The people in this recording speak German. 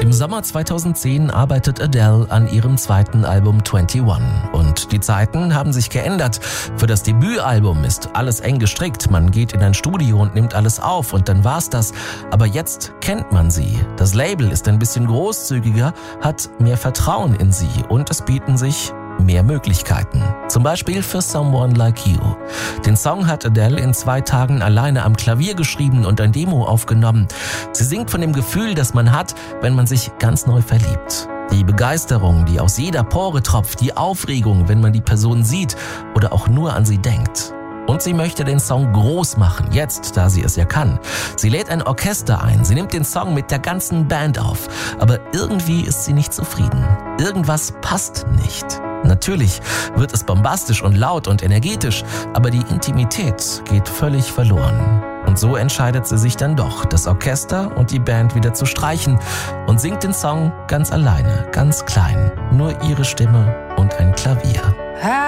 Im Sommer 2010 arbeitet Adele an ihrem zweiten Album 21 und die Zeiten haben sich geändert. Für das Debütalbum ist alles eng gestrickt, man geht in ein Studio und nimmt alles auf und dann war's das. Aber jetzt kennt man sie. Das Label ist ein bisschen großzügiger, hat mehr Vertrauen in sie und es bieten sich mehr Möglichkeiten. Zum Beispiel für Someone Like You. Den Song hat Adele in 2 Tagen alleine am Klavier geschrieben und ein Demo aufgenommen. Sie singt von dem Gefühl, das man hat, wenn man sich ganz neu verliebt. Die Begeisterung, die aus jeder Pore tropft, die Aufregung, wenn man die Person sieht oder auch nur an sie denkt. Und sie möchte den Song groß machen, jetzt, da sie es ja kann. Sie lädt ein Orchester ein, sie nimmt den Song mit der ganzen Band auf. Aber irgendwie ist sie nicht zufrieden. Irgendwas passt nicht. Natürlich wird es bombastisch und laut und energetisch, aber die Intimität geht völlig verloren. Und so entscheidet sie sich dann doch, das Orchester und die Band wieder zu streichen und singt den Song ganz alleine, ganz klein. Nur ihre Stimme und ein Klavier.